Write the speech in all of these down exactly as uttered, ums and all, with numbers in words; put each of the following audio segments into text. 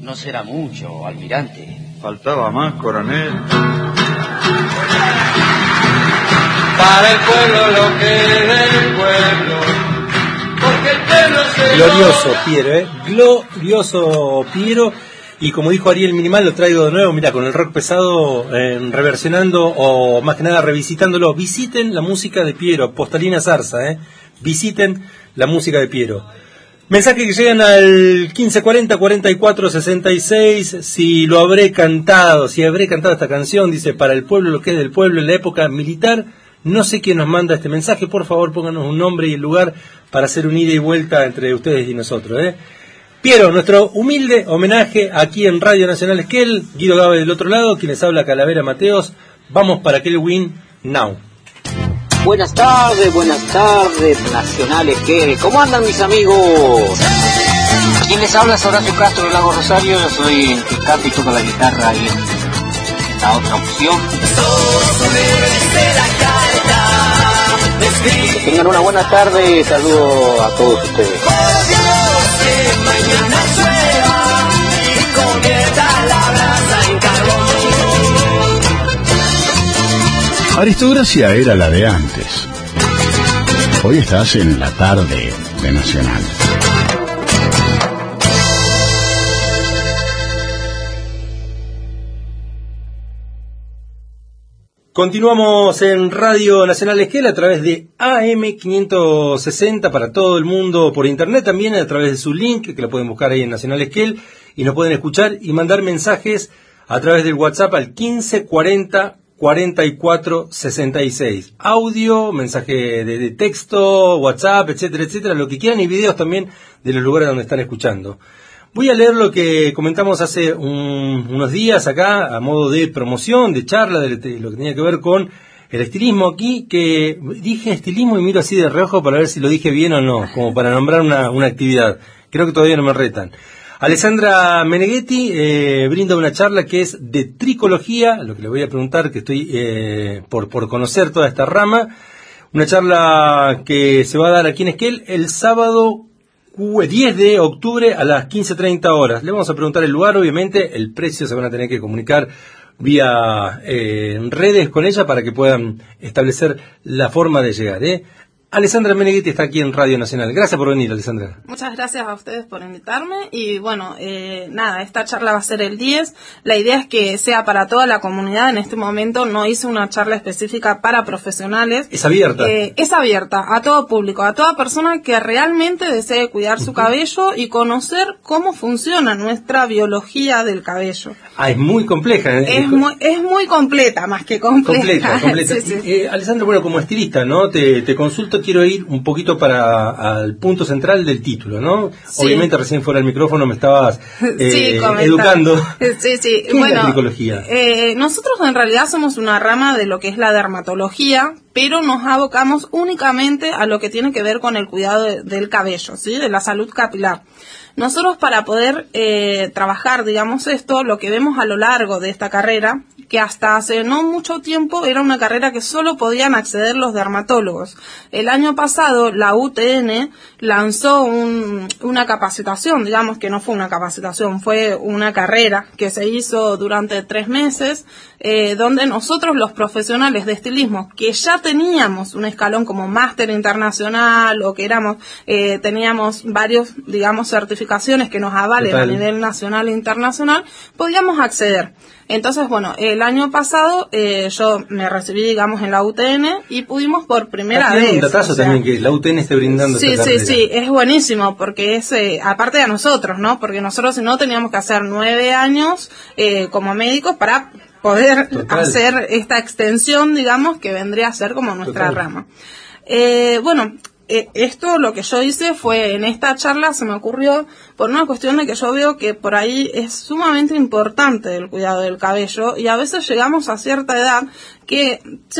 No será mucho, almirante. Faltaba más, coronel. Para el pueblo lo que es del pueblo, porque el pueblo se... Glorioso Piero, ¿eh? Glorioso Piero. Y como dijo Ariel Minimal, lo traigo de nuevo, mira, con el rock pesado, eh, reversionando o más que nada revisitándolo. Visiten la música de Piero, Postalina Zarza, ¿eh? Visiten la música de Piero. Mensajes que llegan al quince cuarenta, cuarenta y cuatro, sesenta y seis. Si lo habré cantado, si habré cantado esta canción, dice, para el pueblo, lo que es del pueblo en la época militar. No sé quién nos manda este mensaje, por favor pónganos un nombre y el lugar para hacer un ida y vuelta entre ustedes y nosotros, ¿eh? Piero, nuestro humilde homenaje aquí en Radio Nacional Esquel. Guido Gabe del otro lado, quienes habla Calavera Mateos. Vamos para aquel win now. Buenas tardes, buenas tardes, Nacional Esquel. ¿Cómo andan mis amigos? ¿Quién les habla? Es Horacio Castro del Lago Rosario. Yo soy el que canta y toca la guitarra ahí en esta otra opción. Que tengan una buena tarde. Saludo a todos ustedes. Mañana llueva y convierta la brasa en carbón. Aristocracia era la de antes. Hoy estás en la tarde de Nacional. Continuamos en Radio Nacional Esquel a través de A M quinientos sesenta para todo el mundo por internet, también a través de su link, que lo pueden buscar ahí en Nacional Esquel, y nos pueden escuchar y mandar mensajes a través del WhatsApp al quince cuarenta, cuarenta y cuatro, sesenta y seis. Audio, mensaje de, de texto, WhatsApp, etcétera, etcétera, lo que quieran, y videos también de los lugares donde están escuchando. Voy a leer lo que comentamos hace un, unos días acá, a modo de promoción, de charla, de, de lo que tenía que ver con el estilismo aquí, que dije estilismo y miro así de reojo para ver si lo dije bien o no, como para nombrar una, una actividad. Creo que todavía no me retan. Alessandra Meneghetti eh, brinda una charla que es de tricología, lo que le voy a preguntar, que estoy eh, por, por conocer toda esta rama. Una charla que se va a dar aquí en Esquel el sábado diez de octubre a las quince treinta horas. Le vamos a preguntar el lugar, obviamente, el precio se van a tener que comunicar vía eh, redes con ella para que puedan establecer la forma de llegar, ¿eh? Alessandra Meneghetti está aquí en Radio Nacional. Gracias por venir, Alessandra. Muchas gracias a ustedes por invitarme y bueno, eh, nada, esta charla va a ser el diez. La idea es que sea para toda la comunidad. En este momento no hice una charla específica para profesionales. Es abierta. Eh, es abierta a todo público, a toda persona que realmente desee cuidar su uh-huh. cabello y conocer cómo funciona nuestra biología del cabello. Ah, es muy compleja. ¿eh? Es, muy, es muy completa, más que compleja. Completa, completa. sí, sí. Eh, Alessandra, bueno, como estilista, ¿no? Te, te consulto, quiero ir un poquito para al punto central del título, ¿no? Sí. Obviamente recién fuera del micrófono me estabas eh, sí, educando. Sí, sí. ¿Qué bueno, es la tricología? Eh, nosotros en realidad somos una rama de lo que es la dermatología, pero nos abocamos únicamente a lo que tiene que ver con el cuidado de, del cabello, ¿sí? De la salud capilar. Nosotros para poder eh, trabajar, digamos esto, lo que vemos a lo largo de esta carrera, que hasta hace no mucho tiempo era una carrera que solo podían acceder los dermatólogos. El año pasado la U T N lanzó un, una capacitación, digamos que no fue una capacitación, fue una carrera que se hizo durante tres meses, eh, donde nosotros los profesionales de estilismo, que ya teníamos un escalón como máster internacional o que éramos, eh, teníamos varios, digamos, certificaciones que nos avalen Total. a nivel nacional e internacional, podíamos acceder. Entonces, bueno, el año pasado eh, yo me recibí, digamos, en la U T N y pudimos por primera vez. un datazo o sea, también que la U T N esté brindando Sí, esta sí, carrera. sí, es buenísimo porque es, eh, aparte de nosotros, ¿no? Porque nosotros si no teníamos que hacer nueve años eh, como médicos para poder Total. hacer esta extensión, digamos, que vendría a ser como nuestra Total. rama. Eh, bueno... Eh, esto lo que yo hice fue, en esta charla se me ocurrió por una cuestión de que yo veo que por ahí es sumamente importante el cuidado del cabello y a veces llegamos a cierta edad que siempre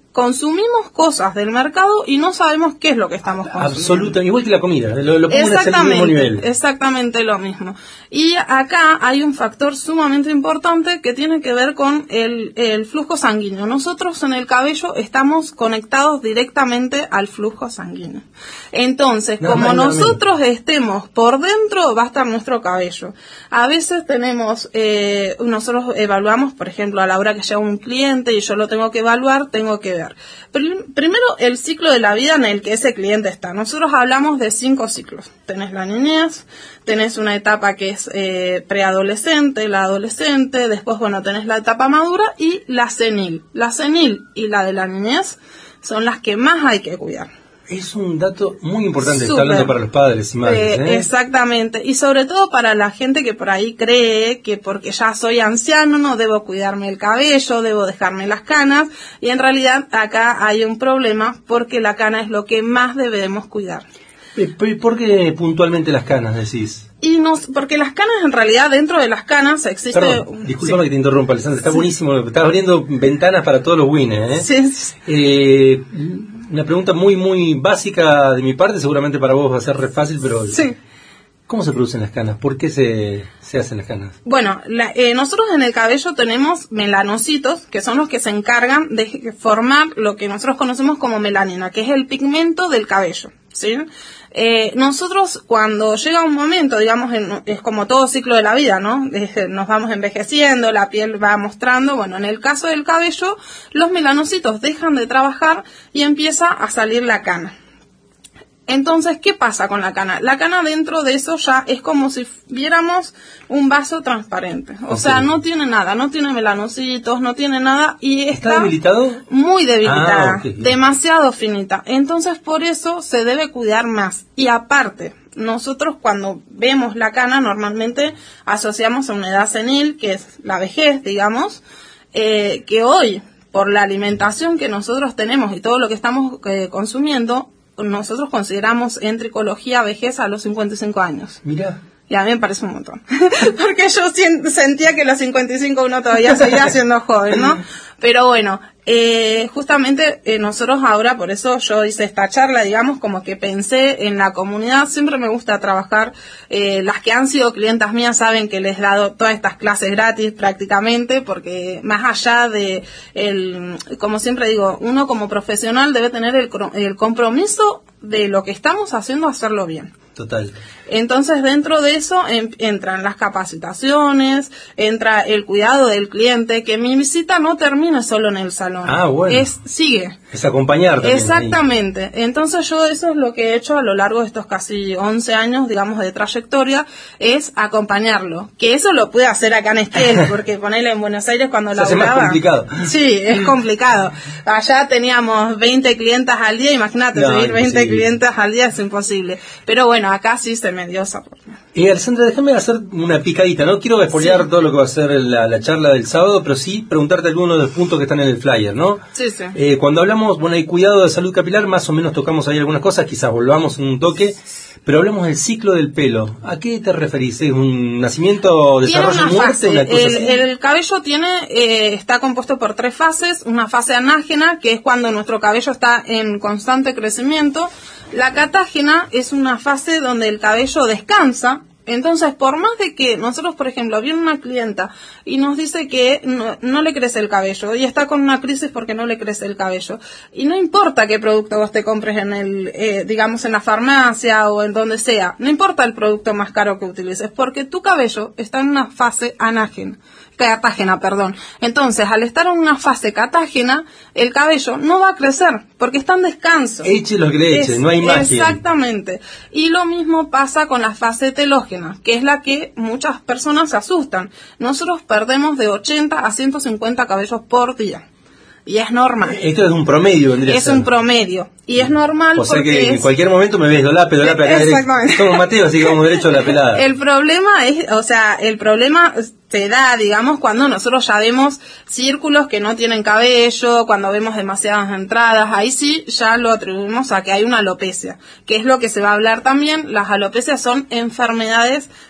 consumimos cosas del mercado y no sabemos qué es lo que estamos consumiendo. Absolutamente, igual que la comida, lo, lo pongo en el mismo nivel. Exactamente lo mismo. Y acá hay un factor sumamente importante que tiene que ver con el, el flujo sanguíneo. Nosotros en el cabello estamos conectados directamente al flujo sanguíneo. Entonces, no, como no, nosotros no, no. estemos por dentro, va a estar nuestro cabello. A veces tenemos, eh, nosotros evaluamos, por ejemplo, a la hora que llega un cliente y yo lo tengo que evaluar, tengo que ver. Primero, el ciclo de la vida en el que ese cliente está. Nosotros hablamos de cinco ciclos. Tenés la niñez, tenés una etapa que es eh, preadolescente, la adolescente, después, bueno, tenés la etapa madura y la senil. La senil y la de la niñez son las que más hay que cuidar. Es un dato muy importante, está hablando para los padres y madres. Eh, ¿eh? Exactamente, y sobre todo para la gente que por ahí cree que porque ya soy anciano no debo cuidarme el cabello, debo dejarme las canas, y en realidad acá hay un problema porque la cana es lo que más debemos cuidar. ¿Por qué puntualmente las canas decís? Y nos, porque las canas, en realidad, dentro de las canas existe... Perdón, discúlpame sí. que te interrumpa, Alessandra, está sí. buenísimo, estás abriendo ventanas para todos los winners, ¿eh? Sí, sí. Eh, una pregunta muy, muy básica de mi parte, seguramente para vos va a ser re fácil, pero... Sí. ¿Cómo se producen las canas? ¿Por qué se, se hacen las canas? Bueno, la, eh, nosotros en el cabello tenemos melanocitos, que son los que se encargan de formar lo que nosotros conocemos como melanina, que es el pigmento del cabello, ¿sí? Eh, nosotros cuando llega un momento, digamos, en, es como todo ciclo de la vida, ¿no? Eh, nos vamos envejeciendo, la piel va mostrando, bueno, en el caso del cabello, los melanocitos dejan de trabajar y empieza a salir la cana. Entonces, ¿qué pasa con la cana? La cana dentro de eso ya es como si viéramos un vaso transparente. O okay. sea, no tiene nada, no tiene melanocitos, no tiene nada y está... ¿Está debilitado? Muy debilitada, ah, okay. demasiado finita. Entonces, por eso se debe cuidar más. Y aparte, nosotros cuando vemos la cana normalmente asociamos a una edad senil, que es la vejez, digamos, eh, que hoy, por la alimentación que nosotros tenemos y todo lo que estamos eh, consumiendo, nosotros consideramos en tricología vejez a los cincuenta y cinco años. Mira. Y a mí me parece un montón. Porque yo sentía que a los cincuenta y cinco uno todavía seguía siendo joven, ¿no? Pero bueno, eh, justamente eh, nosotros ahora, por eso yo hice esta charla, digamos, como que pensé en la comunidad. Siempre me gusta trabajar. Eh, las que han sido clientas mías saben que les he dado todas estas clases gratis prácticamente, porque más allá de, el, como siempre digo, uno como profesional debe tener el, el compromiso de lo que estamos haciendo, hacerlo bien. Total. Entonces, dentro de eso en, entran las capacitaciones, entra el cuidado del cliente, que mi visita no termina solo en el salón. Ah, bueno. Es, sigue. Es acompañar también. Exactamente. Ahí. Entonces, yo eso es lo que he hecho a lo largo de estos casi once años, digamos, de trayectoria, es acompañarlo. Que eso lo pude hacer acá en Esquel, porque ponerle en Buenos Aires cuando laburaba. Se hace más complicado. Sí, es complicado. Allá teníamos veinte clientas al día, imagínate, no, seguir veinte clientas al día es imposible. Pero bueno, acá sí se me dio esa forma. Y eh, Alessandra, déjame hacer una picadita, no quiero despolear sí. todo lo que va a ser la, la charla del sábado, pero sí preguntarte algunos de los puntos que están en el flyer, ¿no? Sí, sí. Eh, cuando hablamos, bueno, hay cuidado de salud capilar, más o menos tocamos ahí algunas cosas, quizás volvamos en un toque, pero hablamos del ciclo del pelo. ¿A qué te referís? ¿Es un nacimiento, desarrollo, una muerte? Fase. Una cosa el, así? el cabello tiene, eh, está compuesto por tres fases. Una fase anágena, que es cuando nuestro cabello está en constante crecimiento. La catágena es una fase donde el cabello descansa. Entonces, por más de que nosotros, por ejemplo, viene una clienta y nos dice que no, no le crece el cabello y está con una crisis porque no le crece el cabello, y no importa qué producto vos te compres en el, eh, digamos, en la farmacia o en donde sea, no importa el producto más caro que utilices, porque tu cabello está en una fase anágena. catágena, perdón. Entonces, al estar en una fase catágena, el cabello no va a crecer, porque está en descanso. Eche lo que le eche, no hay magia. Exactamente. Y lo mismo pasa con la fase telógena, que es la que muchas personas se asustan. Nosotros perdemos de ochenta a ciento cincuenta cabellos por día. Y es normal. Esto es un promedio, vendría Es un promedio. Y es normal o sea porque que en es... cualquier momento me ves dolape, dolape acá. Exactamente. Somos Mateo, así que vamos derecho a la pelada. El problema es, o sea, el problema se da, digamos, cuando nosotros ya vemos círculos que no tienen cabello, cuando vemos demasiadas entradas, ahí sí ya lo atribuimos a que hay una alopecia, que es lo que se va a hablar también. Las alopecias son enfermedades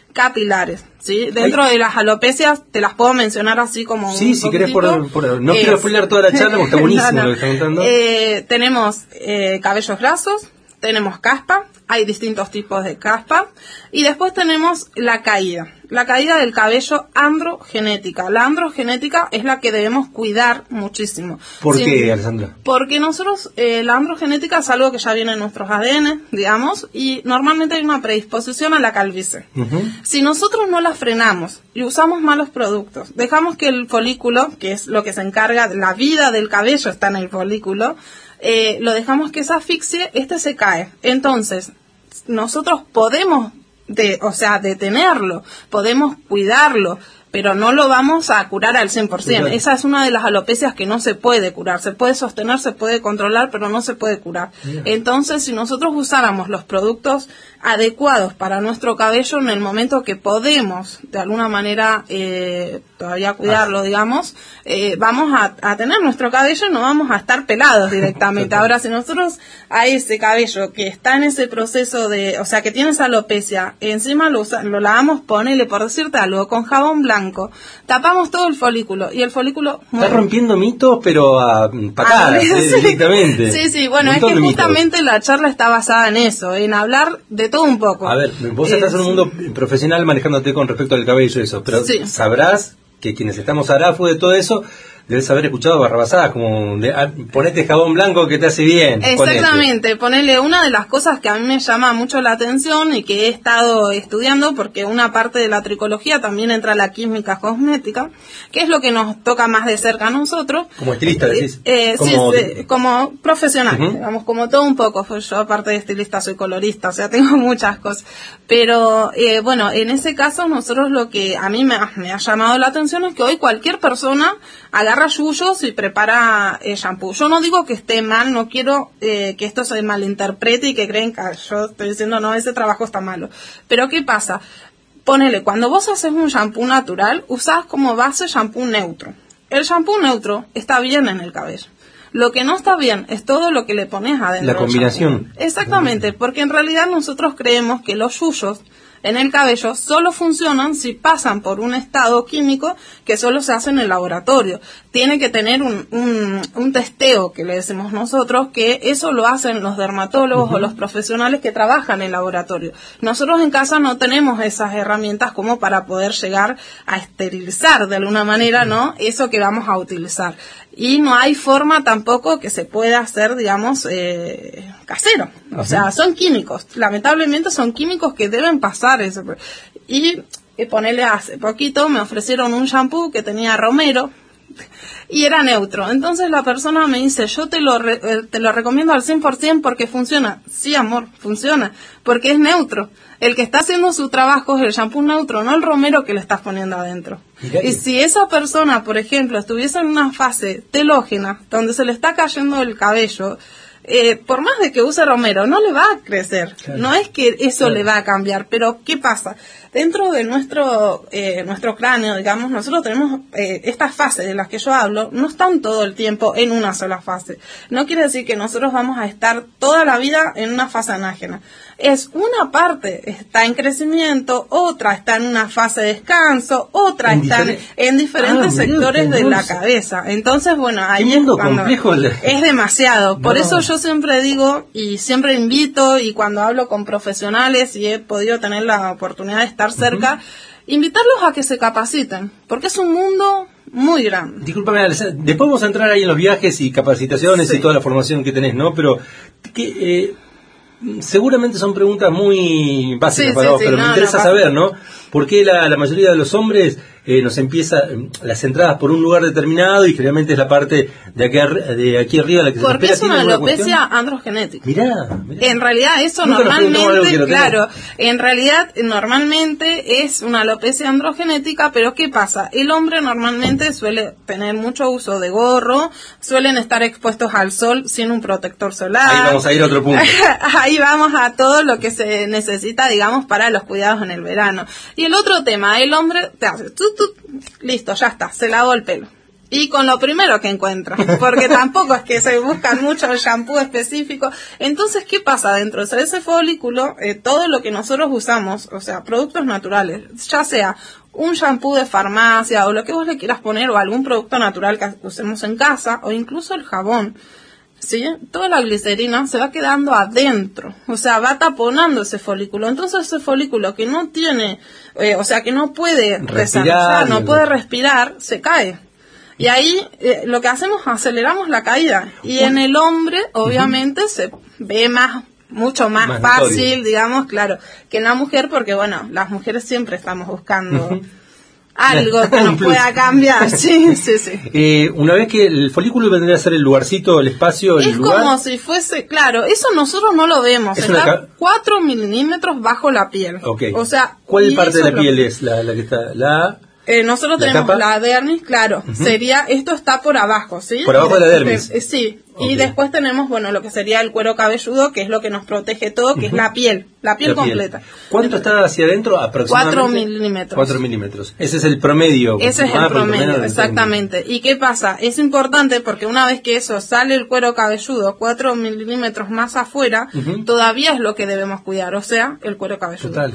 capilares, ¿sí? Dentro Ay. de las alopecias te las puedo mencionar así como sí, un si querés por, por, no es, quiero spoilear toda la charla porque está buenísimo no, no. lo que está contando. Eh, tenemos eh, cabellos grasos, tenemos caspa, hay distintos tipos de caspa, y después tenemos la caída, la caída del cabello androgenética. La androgenética es la que debemos cuidar muchísimo. ¿Por sí, qué, Alessandra? Porque nosotros, eh, la androgenética es algo que ya viene en nuestros A D N, digamos, y normalmente hay una predisposición a la calvicie. Uh-huh. Si nosotros no la frenamos y usamos malos productos, dejamos que el folículo, que es lo que se encarga, la vida del cabello está en el folículo, Eh, lo dejamos que se asfixie, este se cae. Entonces, nosotros podemos, de, o sea, detenerlo, podemos cuidarlo, pero no lo vamos a curar al cien por ciento. Claro. Esa es una de las alopecias que no se puede curar. Se puede sostener, se puede controlar, pero no se puede curar. Yeah. Entonces, si nosotros usáramos los productos adecuados para nuestro cabello en el momento que podemos, de alguna manera, eh, todavía cuidarlo, digamos, eh, vamos a, a tener nuestro cabello y no vamos a estar pelados directamente. Ahora, si nosotros a ese cabello que está en ese proceso de, o sea, que tiene esa alopecia, encima lo, usa, lo lavamos, ponele, por decirte algo, con jabón blanco, tapamos todo el folículo y el folículo muere. Está rompiendo mitos, pero a patadas, ah, sí, directamente. Sí, sí, bueno, es que justamente la charla está basada en eso, en hablar de todo un poco. A ver, vos eh, estás en un mundo profesional manejándote con respecto al cabello y eso, pero sí. sabrás que quienes estamos aráfu de todo eso debes haber escuchado barrabasadas como de, ah, ponete jabón blanco que te hace bien. Exactamente, ponele. Una de las cosas que a mí me llama mucho la atención y que he estado estudiando, porque una parte de la tricología también entra la química cosmética, que es lo que nos toca más de cerca a nosotros. Como estilista, decís. Eh, como... Sí, sí, como profesional, uh-huh. digamos, como todo un poco. Yo aparte de estilista soy colorista, o sea, tengo muchas cosas. Pero, eh, bueno, en ese caso nosotros lo que a mí me, me ha llamado la atención es que hoy cualquier persona agarra yuyos y prepara eh, shampoo. Yo no digo que esté mal, no quiero eh, que esto se malinterprete y que creen que yo estoy diciendo no, ese trabajo está malo. Pero ¿qué pasa? Ponele, cuando vos haces un shampoo natural, usás como base shampoo neutro. El shampoo neutro está bien en el cabello. Lo que no está bien es todo lo que le pones adentro. La combinación. Exactamente, porque en realidad nosotros creemos que los yuyos en el cabello solo funcionan si pasan por un estado químico que solo se hace en el laboratorio. Tiene que tener un, un, un testeo, que le decimos nosotros, que eso lo hacen los dermatólogos uh-huh. o los profesionales que trabajan en laboratorio. Nosotros en casa no tenemos esas herramientas como para poder llegar a esterilizar de alguna manera, ¿no? Eso que vamos a utilizar. Y no hay forma tampoco que se pueda hacer, digamos, eh, casero. O sea, son químicos. Lamentablemente son químicos que deben pasar. Eso. Y, y ponerle hace poquito me ofrecieron un shampoo que tenía romero y era neutro. Entonces la persona me dice, yo te lo re, te lo recomiendo al cien por ciento porque funciona. Sí, amor, funciona. Porque es neutro. El que está haciendo su trabajo es el shampoo neutro, no el romero que le estás poniendo adentro. Mirá. Y si esa persona, por ejemplo, estuviese en una fase telógena, donde se le está cayendo el cabello, eh, por más de que use romero, no le va a crecer. Claro. No es que eso claro. le va a cambiar, pero ¿qué pasa? Dentro de nuestro eh, nuestro cráneo, digamos, nosotros tenemos eh, estas fases de las que yo hablo, no están todo el tiempo en una sola fase. No quiere decir que nosotros vamos a estar toda la vida en una fase anágena. Es una parte está en crecimiento, otra está en una fase de descanso, otra en está en, en diferentes ah, sectores de la cabeza. Entonces, bueno, ahí es, cuando es demasiado. Por no. eso yo siempre digo y siempre invito, y cuando hablo con profesionales y he podido tener la oportunidad de estar cerca, uh-huh. invitarlos a que se capaciten, porque es un mundo muy grande. Discúlpame, después vamos a entrar ahí en los viajes y capacitaciones sí. y toda la formación que tenés, ¿no? Pero que eh, seguramente son preguntas muy básicas sí, para sí, vos, sí, pero no, me interesa no, saber, ¿no? ¿Por qué la, la mayoría de los hombres eh, nos empieza las entradas por un lugar determinado y generalmente es la parte de aquí, de aquí arriba la que porque se espera? Porque es una alopecia androgenética. Mirá, mirá. En realidad eso Nunca normalmente, claro, en realidad normalmente es una alopecia androgenética, pero ¿qué pasa? El hombre normalmente suele tener mucho uso de gorro, suelen estar expuestos al sol sin un protector solar. Ahí vamos a ir a otro punto. Ahí vamos a todo lo que se necesita, digamos, para los cuidados en el verano. Y el otro tema, el hombre te hace, tú, tú, listo, ya está, se lavó el pelo. Y con lo primero que encuentran, porque tampoco es que se buscan mucho el shampoo específico. Entonces, ¿qué pasa dentro de ese folículo? Eh, todo lo que nosotros usamos, o sea, productos naturales, ya sea un shampoo de farmacia o lo que vos le quieras poner, o algún producto natural que usemos en casa, o incluso el jabón, ¿sí? Toda la glicerina se va quedando adentro, o sea, va taponando ese folículo. Entonces ese folículo que no tiene, eh, o sea, que no puede respirar, no puede respirar, se cae. Y ahí eh, lo que hacemos, aceleramos la caída. Y en el hombre, obviamente, uh-huh. se ve más, mucho más, más fácil, notorio. digamos, claro, que en la mujer, porque bueno, las mujeres siempre estamos buscando uh-huh. algo que nos pueda cambiar. Sí, sí, sí. Eh, una vez que el folículo vendría a ser el lugarcito, el espacio, el es lugar. Es como si fuese, claro, eso nosotros no lo vemos. Es está ca... cuatro milímetros bajo la piel. Okay. O sea, ¿cuál parte de la lo... piel es la, la que está? La... Eh, nosotros ¿La tenemos capa? la dermis, claro, uh-huh. sería, esto está por abajo, ¿sí? Por abajo de la dermis. Eh, sí, okay. Y después tenemos, bueno, lo que sería el cuero cabelludo, que es lo que nos protege todo, que uh-huh. es la piel, la piel la completa. Piel. ¿Cuánto Entonces, está hacia adentro aproximadamente? Cuatro milímetros. Cuatro milímetros. Ese es el promedio. Ese es el promedio, exactamente. ¿Y qué pasa? Es importante porque una vez que eso sale el cuero cabelludo, cuatro milímetros más afuera, uh-huh. todavía es lo que debemos cuidar, o sea, el cuero cabelludo. Total.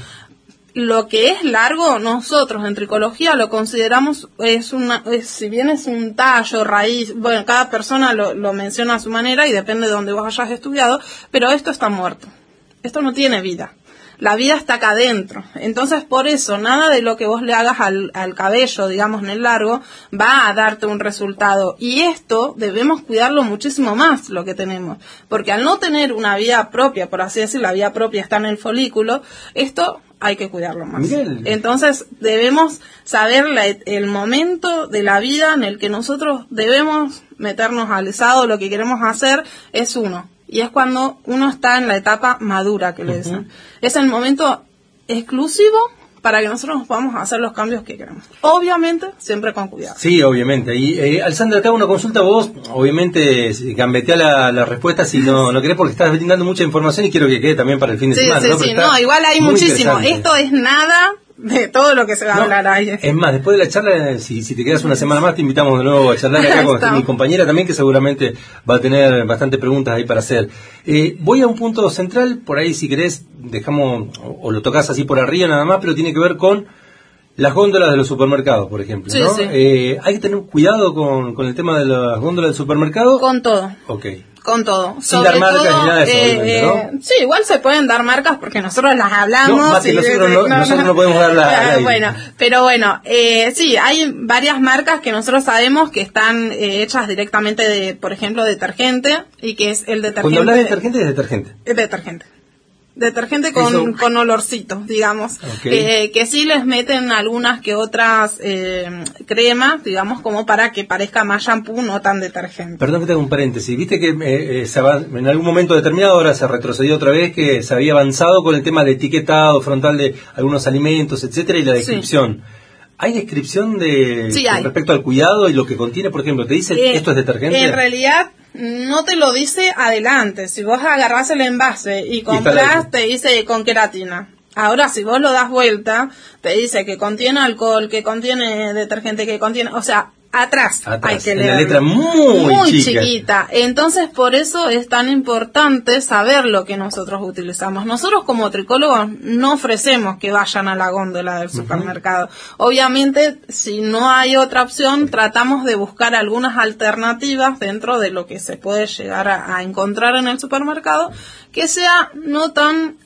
Lo que es largo, nosotros en tricología lo consideramos, es una, es, si bien es un tallo, raíz, bueno, cada persona lo, lo menciona a su manera y depende de donde vos hayas estudiado, pero esto está muerto. Esto no tiene vida. La vida está acá adentro. Entonces, por eso, nada de lo que vos le hagas al, al cabello, digamos, en el largo, va a darte un resultado. Y esto debemos cuidarlo muchísimo más, lo que tenemos. Porque al no tener una vida propia, por así decir, la vida propia está en el folículo, esto hay que cuidarlo más. Miguel. Entonces, debemos saber la, el momento de la vida en el que nosotros debemos meternos al alisado. Lo que queremos hacer es uno. Y es cuando uno está en la etapa madura, que le dicen. Uh-huh. Es el momento exclusivo para que nosotros podamos hacer los cambios que queremos. Obviamente, siempre con cuidado. Sí, obviamente. Y, eh, Alessandra, te hago una consulta. Vos, obviamente, gambetea la, la respuesta si no, no querés, porque estás brindando mucha información y quiero que quede también para el fin de sí, semana. Sí, ¿no? sí, no, igual hay muchísimo. Esto es nada de todo lo que se va a no, hablar ahí. Es más, después de la charla, si, si te quedas una semana más, te invitamos de nuevo a charlar acá con mi compañera también, que seguramente va a tener bastantes preguntas ahí para hacer. Eh, voy a un punto central, por ahí si querés, dejamos, o, o lo tocas así por arriba nada más, pero tiene que ver con las góndolas de los supermercados, por ejemplo, sí, ¿no? Sí. Eh, ¿hay que tener cuidado con, con el tema de las góndolas del supermercado? Con todo. Ok. Con todo. Sin Sobre dar marcas todo, ni nada de eso, eh, obviamente, ¿no? Sí, igual se pueden dar marcas porque nosotros las hablamos. No, más que y, nosotros, no, no, nosotros no, no podemos dar la... Bueno, pero bueno, eh, sí, hay varias marcas que nosotros sabemos que están eh, hechas directamente de, por ejemplo, detergente, y que es el detergente... Cuando hablas de detergente, es detergente. Es detergente. Detergente con, con olorcito, digamos, okay. eh, que sí les meten algunas que otras eh, cremas, digamos, como para que parezca más shampoo, no tan detergente. Perdón que te haga un paréntesis, viste que eh, eh, se va, en algún momento determinado, ahora se retrocedió otra vez, que se había avanzado con el tema de etiquetado frontal de algunos alimentos, etcétera, y la descripción. Sí. ¿Hay descripción de sí, hay. respecto al cuidado y lo que contiene? Por ejemplo, ¿te dice eh, esto es detergente? En realidad no te lo dice adelante. Si vos agarrás el envase y comprás, te dice con queratina. Ahora, si vos lo das vuelta, te dice que contiene alcohol, que contiene detergente, que contiene... O sea, atrás, atrás hay que en leer. La letra muy, muy chica. chiquita. Entonces, por eso es tan importante saber lo que nosotros utilizamos. Nosotros como tricólogos no ofrecemos que vayan a la góndola del supermercado. Uh-huh. Obviamente, si no hay otra opción, tratamos de buscar algunas alternativas dentro de lo que se puede llegar a, a encontrar en el supermercado, que sea no tan...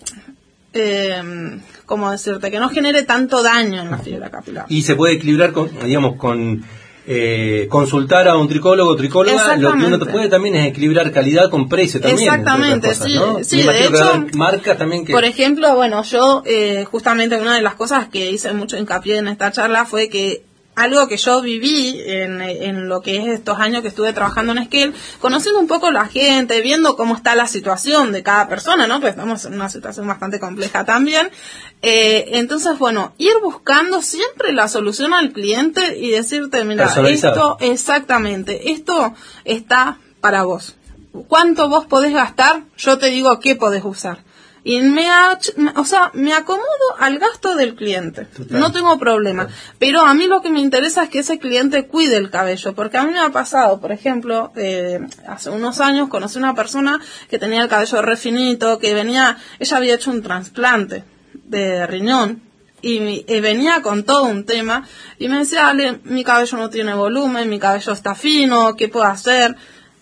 Eh, ¿cómo decirte? Que no genere tanto daño en la fibra capilar. Y se puede equilibrar con, digamos, con eh, consultar a un tricólogo o tricóloga. Lo que uno puede también es equilibrar calidad con precio también. Exactamente, cosas, sí, ¿no? sí, de hecho, marcas también que... por ejemplo, bueno, yo eh, justamente una de las cosas que hice mucho hincapié en esta charla fue que algo que yo viví en, en lo que es estos años que estuve trabajando en Esquel, conociendo un poco la gente, viendo cómo está la situación de cada persona, ¿no? Pues estamos en una situación bastante compleja también. Eh, entonces, bueno, ir buscando siempre la solución al cliente y decirte, mira, esto, exactamente, esto está para vos. ¿Cuánto vos podés gastar? Yo te digo qué podés usar. y me, ach- o sea, me acomodo al gasto del cliente. Total. No tengo problema. Total. Pero a mí lo que me interesa es que ese cliente cuide el cabello, porque a mí me ha pasado, por ejemplo, eh, hace unos años conocí una persona que tenía el cabello re finito, que venía, ella había hecho un trasplante de riñón, y, y venía con todo un tema, y me decía, Ale, mi cabello no tiene volumen, mi cabello está fino, ¿qué puedo hacer?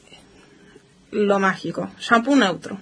Lo mágico, shampoo neutro.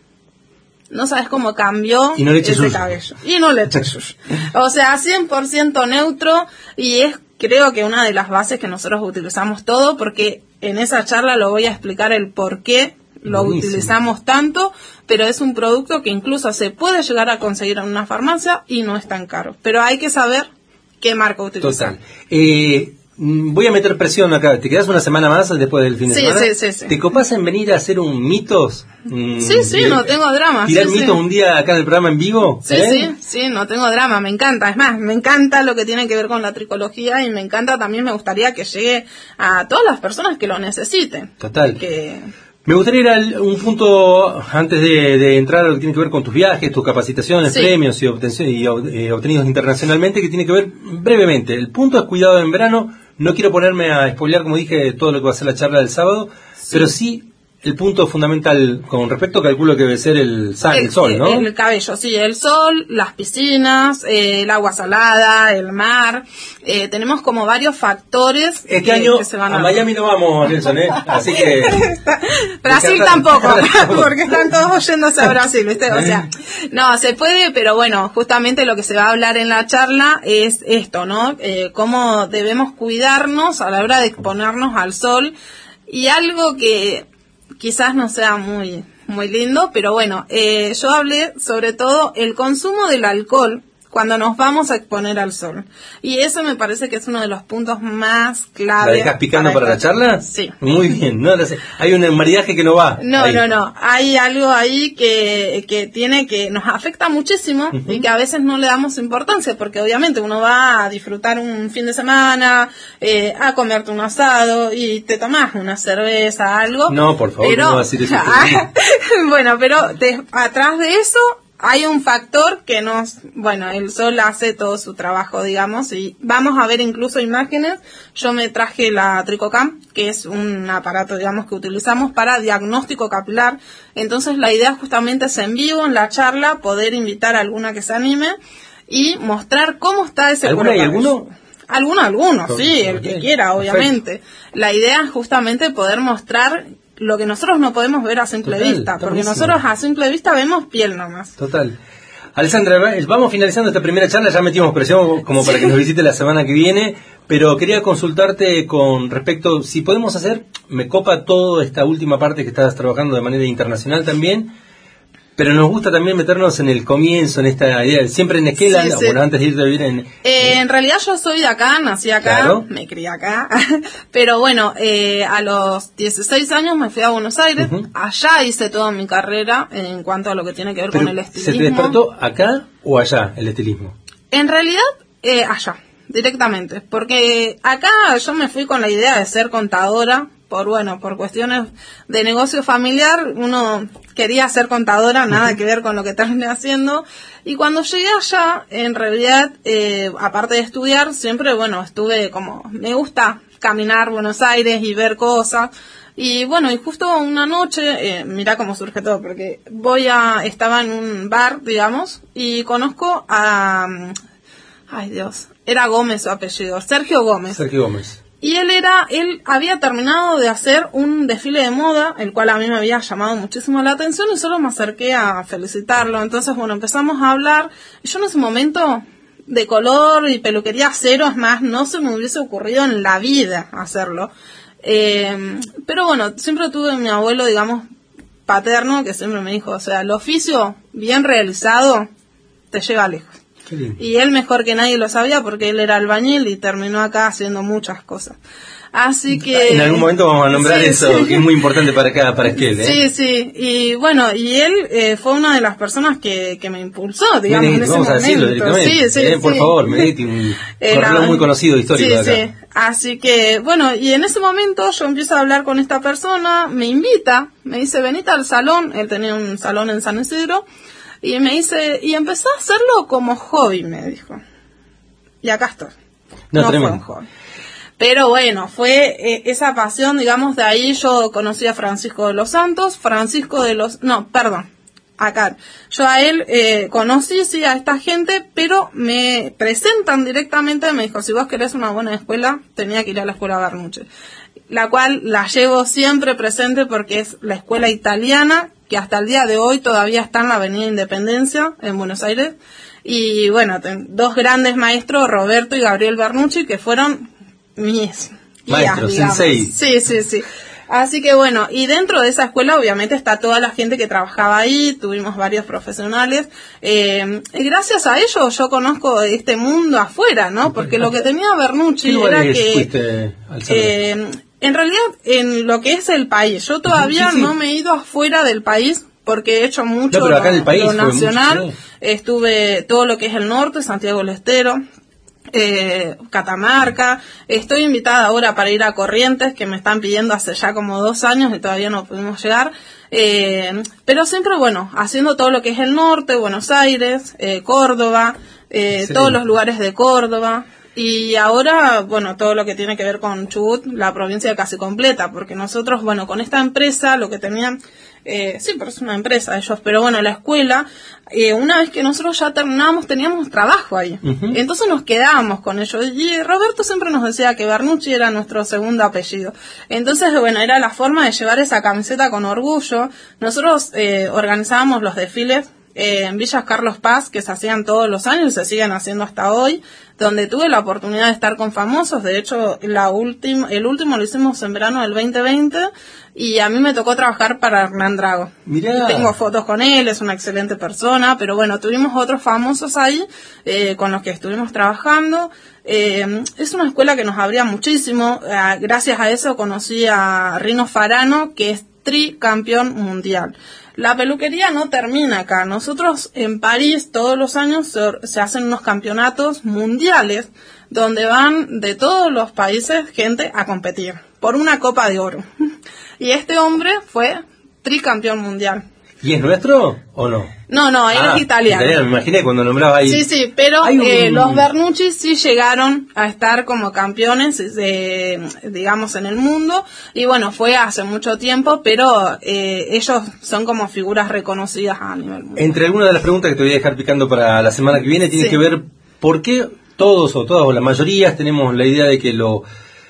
No sabes cómo cambió y no le ese sus. cabello. Y no le eché sus. O sea, cien por ciento neutro, y es creo que una de las bases que nosotros utilizamos todo, porque en esa charla lo voy a explicar el por qué lo Buenísimo. utilizamos tanto, pero es un producto que incluso se puede llegar a conseguir en una farmacia y no es tan caro. Pero hay que saber qué marca utilizar. Total. Eh, voy a meter presión acá. ¿Te quedas una semana más después del fin de sí, semana? Sí, sí, sí. ¿Te copás en venir a hacer un mitos? Mm, sí, sí, no tengo drama. ¿Tirar sí, mitos sí. un día acá en el programa en vivo? Sí, ¿Eh? sí, sí, no tengo drama, me encanta. Es más, me encanta lo que tiene que ver con la tricología y me encanta también, me gustaría que llegue a todas las personas que lo necesiten. Total. Que... Me gustaría ir a un punto antes de, de entrar a lo que tiene que ver con tus viajes, tus capacitaciones, sí. premios y, obtención, y eh, obtenidos internacionalmente, que tiene que ver brevemente. El punto es cuidado en verano. No quiero ponerme a spoilear, como dije, todo lo que va a ser la charla del sábado, sí. pero sí el punto fundamental con respecto, calculo que debe ser el, sal, el, el sol, ¿no? El, el cabello, sí, el sol, las piscinas, eh, el agua salada, el mar. Eh, tenemos como varios factores. Este que, año que se van a, a Miami no vamos, Nelson, ¿eh? Así que... Brasil tampoco, porque están todos yéndose a Brasil, ¿viste? O sea, no, se puede, pero bueno, justamente lo que se va a hablar en la charla es esto, ¿no? Eh, cómo debemos cuidarnos a la hora de exponernos al sol. Y algo que quizás no sea muy muy lindo, pero bueno, eh, yo hablé sobre todo el consumo del alcohol cuando nos vamos a exponer al sol. Y eso me parece que es uno de los puntos más clave. ¿La dejas picando para, para la charla? Sí. Muy bien. No, no sé. Hay un maridaje que no va. No, ahí. no, no. Hay algo ahí que, que tiene que nos afecta muchísimo uh-huh. y que a veces no le damos importancia, porque obviamente uno va a disfrutar un fin de semana, eh, a comerte un asado y te tomás una cerveza, algo. No, por favor, pero, no va a decir eso. Bueno, pero de, atrás de eso hay un factor que nos, bueno, el sol hace todo su trabajo, digamos, y vamos a ver incluso imágenes. Yo me traje la Tricocam, que es un aparato, digamos, que utilizamos para diagnóstico capilar. Entonces la idea justamente es en vivo, en la charla, poder invitar a alguna que se anime y mostrar cómo está ese cuero cabelludo. ¿Alguno y alguno? Alguno, alguno, sí, el que quiera, obviamente. Perfecto. La idea es justamente poder mostrar lo que nosotros no podemos ver a simple Total, vista, porque buenísimo. Nosotros a simple vista vemos piel nomás. Total. Alessandra, vamos finalizando esta primera charla, ya metimos presión como para sí. que nos visite la semana que viene, pero quería consultarte con respecto, si podemos hacer, me copa toda esta última parte que estás trabajando de manera internacional también, pero nos gusta también meternos en el comienzo, en esta idea, siempre en Esquel, sí, sí. bueno, antes de irte a vivir en... Eh, en realidad yo soy de acá, nací acá, claro. me crié acá, pero bueno, eh, a los dieciséis años me fui a Buenos Aires, uh-huh. allá hice toda mi carrera en cuanto a lo que tiene que ver pero, con el estilismo. ¿Se te despertó acá o allá el estilismo? En realidad, eh, allá, directamente, porque acá yo me fui con la idea de ser contadora, por bueno, por cuestiones de negocio familiar, uno quería ser contadora, nada que ver con lo que terminé haciendo, y cuando llegué allá, en realidad, eh, aparte de estudiar, siempre, bueno, estuve como, me gusta caminar Buenos Aires y ver cosas, y bueno, y justo una noche, eh, mirá cómo surge todo, porque voy a, estaba en un bar, digamos, y conozco a, ay Dios, era Gómez su apellido, Sergio Gómez. Sergio Gómez. Y él era, él había terminado de hacer un desfile de moda, el cual a mí me había llamado muchísimo la atención y solo me acerqué a felicitarlo. Entonces, bueno, empezamos a hablar. Y yo en ese momento, de color y peluquería cero, es más, no se me hubiese ocurrido en la vida hacerlo. Eh, pero bueno, siempre tuve mi abuelo, digamos, paterno, que siempre me dijo, o sea, el oficio bien realizado te lleva lejos. Y él mejor que nadie lo sabía porque él era albañil y terminó acá haciendo muchas cosas. Así que... En algún momento vamos a nombrar sí, eso, sí. que es muy importante para acá, para Esquel, ¿eh? Sí, sí. Y bueno, y él eh, fue una de las personas que, que me impulsó, digamos, Mire, en ese vamos momento. a decirlo directamente. Sí, sí, eh, por sí. favor, Menetti, un corredor muy conocido histórico sí, de acá. Sí. Así que, bueno, y en ese momento yo empiezo a hablar con esta persona, me invita, me dice, venite al salón, él tenía un salón en San Isidro, Y me dice, y empecé a hacerlo como hobby, me dijo. Y acá estoy. No, no fue tremendo. un hobby. Pero bueno, fue eh, esa pasión, digamos, de ahí yo conocí a Francisco de los Santos, Francisco de los... No, perdón, acá. Yo a él eh, conocí, sí, a esta gente, pero me presentan directamente, me dijo, si vos querés una buena escuela, tenía que ir a la escuela Bernucci. La cual la llevo siempre presente porque es la escuela italiana, que hasta el día de hoy todavía está en la Avenida Independencia, en Buenos Aires. Y bueno, ten, dos grandes maestros, Roberto y Gabriel Bernucci, que fueron mis maestros, guías, sensei. Sí, sí, sí. Así que bueno, y dentro de esa escuela obviamente está toda la gente que trabajaba ahí, tuvimos varios profesionales. Eh, y gracias a ellos yo conozco este mundo afuera, ¿no? Porque lo que tenía Bernucci era que... Eh, en realidad, en lo que es el país, yo todavía sí, sí. no me he ido afuera del país porque he hecho mucho no, pero acá lo, en el país lo nacional. Mucho, sí. Estuve todo lo que es el norte, Santiago del Estero, eh, Catamarca. Estoy invitada ahora para ir a Corrientes, que me están pidiendo hace ya como dos años y todavía no pudimos llegar. Eh, pero siempre, bueno, haciendo todo lo que es el norte, Buenos Aires, eh, Córdoba, eh, sí. todos los lugares de Córdoba. Y ahora, bueno, todo lo que tiene que ver con Chubut, la provincia casi completa, porque nosotros, bueno, con esta empresa, lo que tenían, eh, sí, pero es una empresa ellos, pero bueno, la escuela, eh, una vez que nosotros ya terminamos, teníamos trabajo ahí. Uh-huh. Entonces nos quedábamos con ellos. Y Roberto siempre nos decía que Bernucci era nuestro segundo apellido. Entonces, bueno, era la forma de llevar esa camiseta con orgullo. Nosotros eh, organizábamos los desfiles Eh, en Villas Carlos Paz, que se hacían todos los años y se siguen haciendo hasta hoy, donde tuve la oportunidad de estar con famosos. De hecho, la última, el último lo hicimos en verano del veinte veinte y a mí me tocó trabajar para Hernán Drago. Mirá. Tengo fotos con él, es una excelente persona, pero bueno, tuvimos otros famosos ahí eh, con los que estuvimos trabajando. Eh, es una escuela que nos abría muchísimo. Eh, gracias a eso conocí a Rino Farano, que es tricampeón mundial. La peluquería no termina acá. Nosotros en París todos los años se, se hacen unos campeonatos mundiales donde van de todos los países gente a competir por una copa de oro. Y este hombre fue tricampeón mundial. ¿Y es nuestro o no? No, no, él ah, es italiano. italiano. Me imaginé cuando nombraba ahí. Sí, sí, pero un... eh, los Bernucci sí llegaron a estar como campeones, de, digamos, en el mundo. Y bueno, fue hace mucho tiempo, pero eh, ellos son como figuras reconocidas a nivel mundial. Entre algunas de las preguntas que te voy a dejar picando para la semana que viene, tiene sí. que ver por qué todos o todas o la mayoría tenemos la idea de que lo...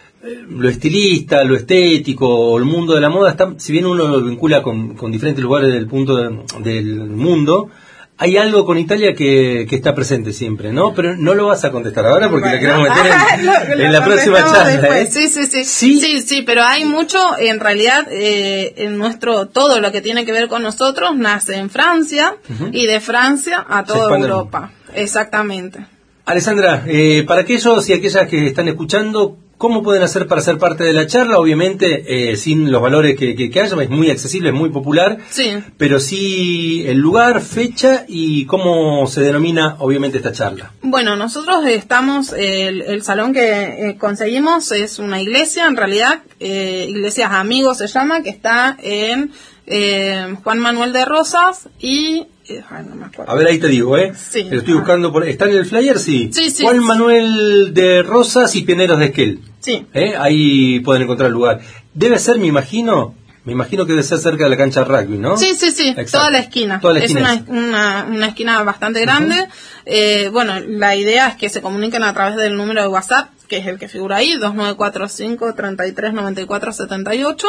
lo estilista, lo estético, o el mundo de la moda, está, si bien uno lo vincula con, con diferentes lugares del punto de, del mundo, hay algo con Italia que, que está presente siempre, ¿no? Pero no lo vas a contestar ahora porque bueno, la queremos meter en, lo, lo en la próxima charla. ¿eh? Sí, sí, sí, sí. Sí, sí, pero hay mucho, en realidad, eh, en nuestro, todo lo que tiene que ver con nosotros nace en Francia, uh-huh. y de Francia a toda Europa. Exactamente. Alessandra, eh, para aquellos y aquellas que están escuchando, ¿cómo pueden hacer para ser parte de la charla? Obviamente, eh, sin los valores que, que, que haya, es muy accesible, es muy popular. Sí. Pero sí el lugar, fecha y cómo se denomina, obviamente, esta charla. Bueno, nosotros estamos, el, el salón que eh, conseguimos es una iglesia, en realidad, eh, Iglesias Amigos se llama, que está en eh, Juan Manuel de Rosas y... Ay, no me acuerdo. A ver, ahí te digo, ¿eh? Sí. Te lo estoy buscando por... ¿Está en el flyer? Sí. Sí, sí. Juan Manuel de Rosas y Pioneros de Esquel. Sí. ¿Eh? Ahí pueden encontrar el lugar. Debe ser, me imagino, me imagino que debe ser cerca de la cancha de rugby, ¿no? Sí, sí, sí. Exacto. Toda la esquina. Toda la esquina. Es una, una, una esquina bastante grande. Uh-huh. Eh, bueno, la idea es que se comuniquen a través del número de WhatsApp, que es el que figura ahí, dos nueve cuatro cinco, tres tres nueve cuatro siete ocho.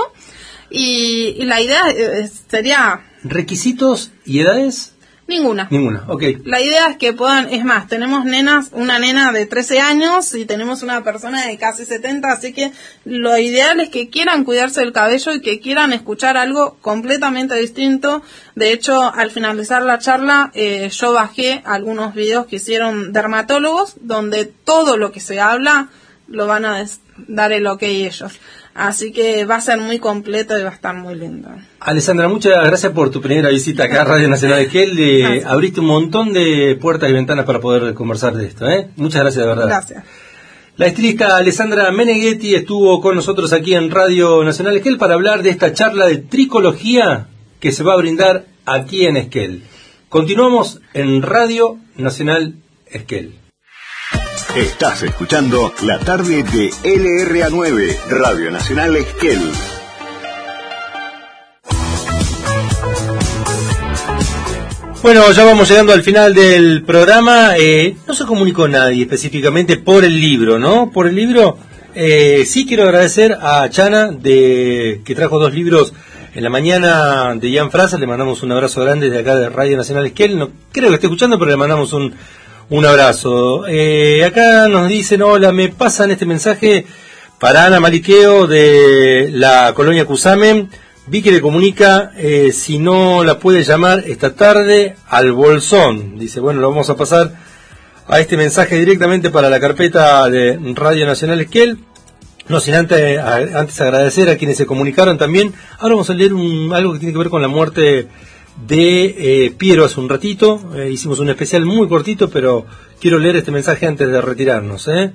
Y, y la idea eh, sería... ¿Requisitos y edades? Ninguna. Ninguna, ok. La idea es que puedan, es más, tenemos nenas, una nena de trece años y tenemos una persona de casi setenta, así que lo ideal es que quieran cuidarse del cabello y que quieran escuchar algo completamente distinto. De hecho, al finalizar la charla, eh, yo bajé algunos videos que hicieron dermatólogos, donde todo lo que se habla lo van a des- dar el ok ellos. Así que va a ser muy completo y va a estar muy lindo. Alessandra, muchas gracias por tu primera visita acá a Radio Nacional Esquel. Eh, abriste un montón de puertas y ventanas para poder conversar de esto. ¿eh? Muchas gracias, de verdad. Gracias. La estilista Alessandra Meneghetti estuvo con nosotros aquí en Radio Nacional Esquel para hablar de esta charla de tricología que se va a brindar aquí en Esquel. Continuamos en Radio Nacional Esquel. Estás escuchando la tarde de L R A nueve, Radio Nacional Esquel. Bueno, ya vamos llegando al final del programa. Eh, no se comunicó nadie específicamente por el libro, ¿no? Por el libro, eh, sí quiero agradecer a Chana, de que trajo dos libros en la mañana, de Ian Fraser. Le mandamos un abrazo grande desde acá de Radio Nacional Esquel. No creo que esté escuchando, pero le mandamos un, un abrazo. Eh, acá nos dicen, hola, me pasan este mensaje para Ana Maliqueo de la colonia Cusamen. Vi que le comunica eh, si no la puede llamar esta tarde al Bolsón. Dice, bueno, lo vamos a pasar a este mensaje directamente para la carpeta de Radio Nacional Esquel. No sin antes, a, antes agradecer a quienes se comunicaron también. Ahora vamos a leer un, algo que tiene que ver con la muerte de eh, Piero hace un ratito. Eh, hicimos un especial muy cortito, pero quiero leer este mensaje antes de retirarnos. ¿eh?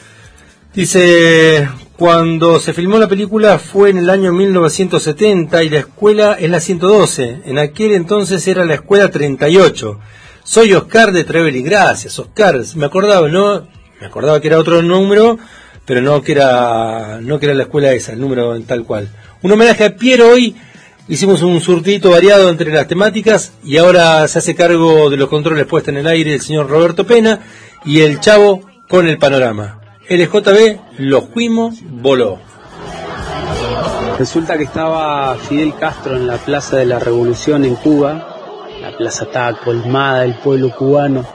Dice, cuando se filmó la película fue en el año mil novecientos setenta y la escuela es la ciento doce. En aquel entonces era la escuela treinta y ocho. Soy Oscar de Trevelin. Gracias, Oscar. Me acordaba, ¿no? Me acordaba que era otro número, pero no que era no que era la escuela esa, el número en tal cual. Un homenaje a Piero hoy. Hicimos un surtito variado entre las temáticas y ahora se hace cargo de los controles puestos en el aire el señor Roberto Pena y el Chavo con el panorama. L J B, lo fuimos, voló. Resulta que estaba Fidel Castro en la Plaza de la Revolución en Cuba. La plaza estaba colmada del pueblo cubano.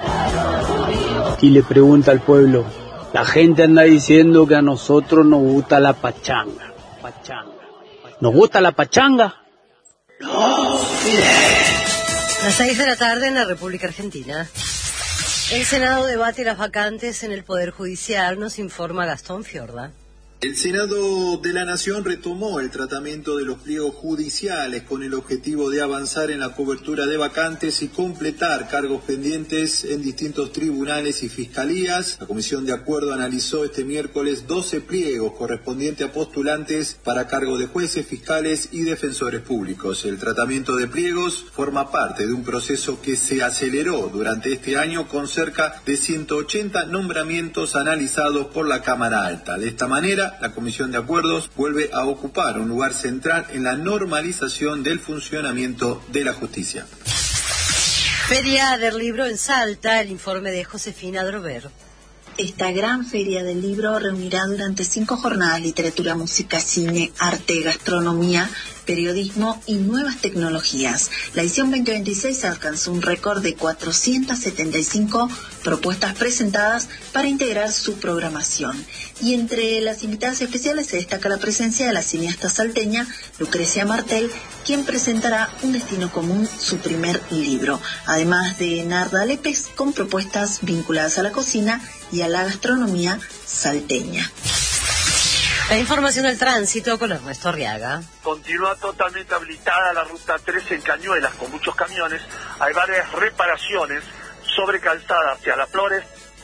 Y le pregunta al pueblo, la gente anda diciendo que a nosotros nos gusta la pachanga. Pachanga. ¿Nos gusta la pachanga? No, Fidel. Las seis de la tarde en la República Argentina. El Senado debate las vacantes en el Poder Judicial, nos informa Gastón Fiorda. El Senado de la Nación retomó el tratamiento de los pliegos judiciales con el objetivo de avanzar en la cobertura de vacantes y completar cargos pendientes en distintos tribunales y fiscalías. La Comisión de Acuerdo analizó este miércoles doce pliegos correspondientes a postulantes para cargo de jueces, fiscales y defensores públicos. El tratamiento de pliegos forma parte de un proceso que se aceleró durante este año con cerca de ciento ochenta nombramientos analizados por la Cámara Alta. De esta manera, la Comisión de Acuerdos vuelve a ocupar un lugar central en la normalización del funcionamiento de la justicia. Feria del Libro en Salta, el informe de Josefina Drover. Esta gran feria del libro reunirá durante cinco jornadas literatura, música, cine, arte, gastronomía, periodismo y nuevas tecnologías. La edición veinte veintiséis alcanzó un récord de cuatrocientas setenta y cinco propuestas presentadas para integrar su programación. Y entre las invitadas especiales se destaca la presencia de la cineasta salteña Lucrecia Martel, quien presentará Un destino común, su primer libro, además de Narda Lépez con propuestas vinculadas a la cocina y a la gastronomía salteña. La información del tránsito con Ernesto Arriaga. Continúa totalmente habilitada la ruta tres en Cañuelas con muchos camiones. Hay varias reparaciones sobre calzada hacia Las Flores